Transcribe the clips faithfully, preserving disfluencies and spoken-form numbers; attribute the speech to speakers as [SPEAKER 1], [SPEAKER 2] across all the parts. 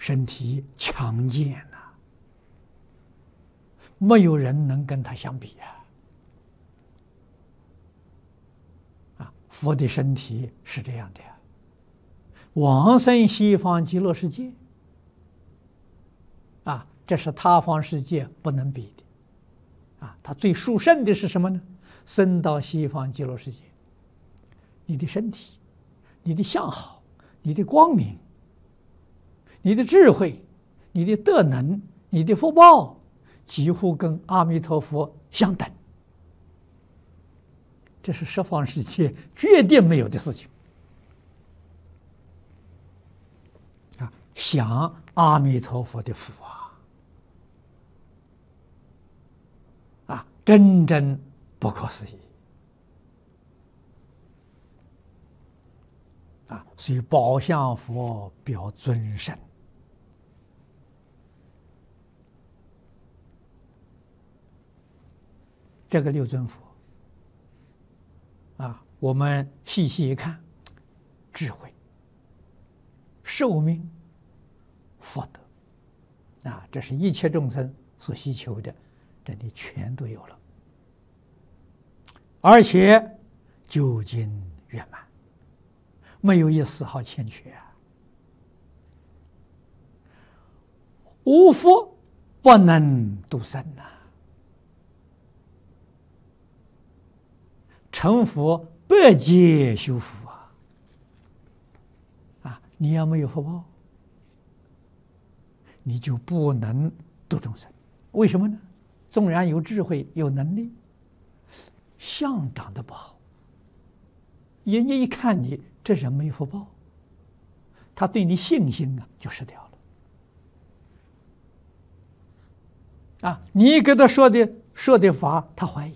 [SPEAKER 1] 身体强健呐、啊，没有人能跟他相比呀、啊！啊，佛的身体是这样的呀，往生西方极乐世界啊，这是他方世界不能比的啊！他最殊胜的是什么呢？生到西方极乐世界，你的身体、你的相好、你的光明、你的智慧、你的德能、你的福报，几乎跟阿弥陀佛相等。这是十方世界绝对没有的事情啊！享阿弥陀佛的福啊！啊，真真不可思议啊！所以宝相佛表尊神。这个六尊佛啊，我们细细一看，智慧、寿命、福德啊，这是一切众生所希求的，这里全都有了，而且究竟圆满，没有一丝毫欠缺啊！无福不能度生呐、啊。成佛百劫修福啊！啊，你要没有福报，你就不能度众生。为什么呢？纵然有智慧、有能力，相长得不好，人家一看你这人没有福报，他对你信心啊就失掉了。啊，你给他说的说的法，他怀疑。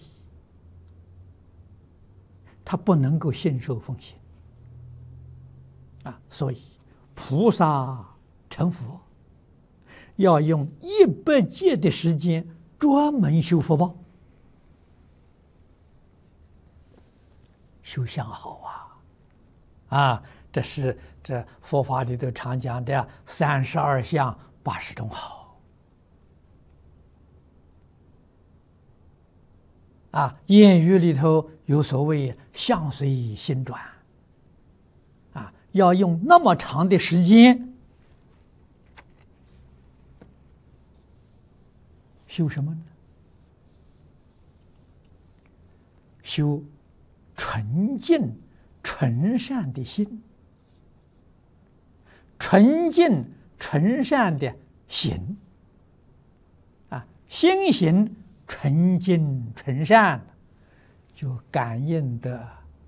[SPEAKER 1] 他不能够信受奉行啊，所以菩萨成佛要用一百劫的时间专门修福报，修相好啊！啊，这是这佛法里头常讲的三十二相八十种好。啊，谚语里头有所谓“相随心转”，啊，要用那么长的时间修什么呢？修纯净纯善的心，纯净纯善的行，啊，心行纯净纯善，就感应的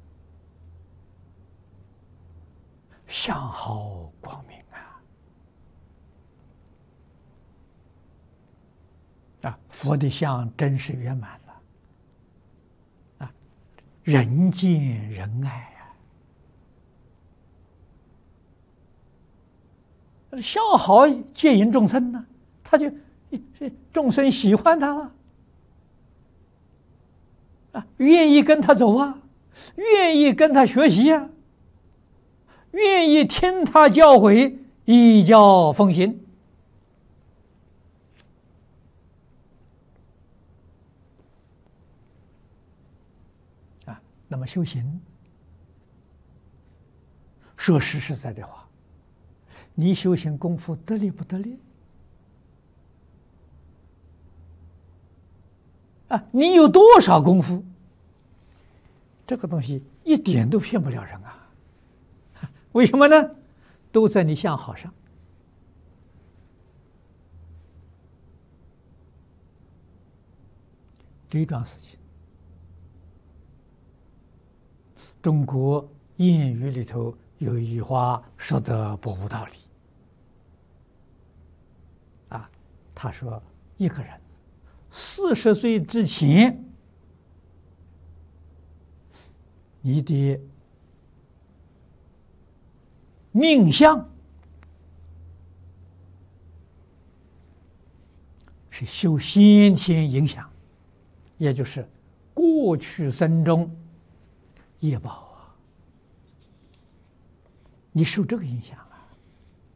[SPEAKER 1] 相好光明啊！啊，佛的相真是圆满了啊，人见人爱啊！相好接引众生呢，他就众生喜欢他了。啊，愿意跟他走啊，愿意跟他学习啊，愿意听他教诲，依教奉行啊。那么修行，说实实在的话，你修行功夫得力不得力？啊，你有多少功夫？这个东西一点都骗不了人啊！为什么呢？都在你相好上。这一桩事情，中国谚语里头有一句话说得不无道理啊，他说一个人四十岁之前，你的命相是受先天影响，也就是过去生中业报啊，你受这个影响，